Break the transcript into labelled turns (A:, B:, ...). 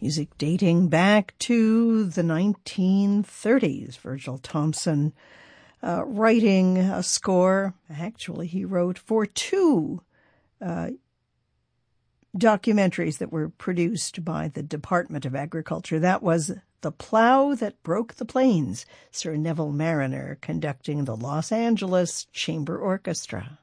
A: Music dating back to the 1930s. Virgil Thomson writing a score. Actually, he wrote for two documentaries that were produced by the Department of Agriculture. That was The Plow That Broke the Plains, Sir Neville Marriner conducting the Los Angeles Chamber Orchestra.